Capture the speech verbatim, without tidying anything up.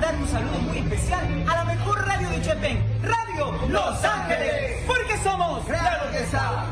mandar un saludo muy especial a la mejor radio de Chepén, Radio Los Ángeles, porque somos ¡Claro que está!